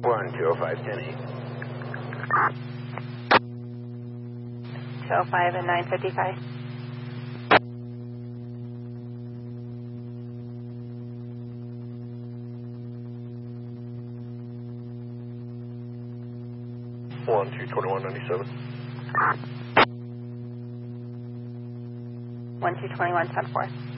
205, 205 and 955. One, 221.97. 1221, 10-4.